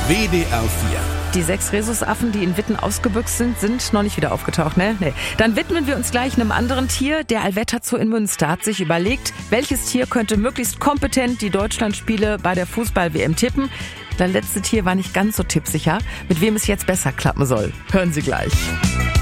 WDR 4. Die 6 Rhesusaffen, die in Witten ausgebüxt sind noch nicht wieder aufgetaucht, ne? Nee. Dann widmen wir uns gleich einem anderen Tier. Der Allwetter Zoo in Münster hat sich überlegt, welches Tier könnte möglichst kompetent die Deutschlandspiele bei der Fußball-WM tippen. Das letzte Tier war nicht ganz so tippsicher. Mit wem es jetzt besser klappen soll, hören Sie gleich.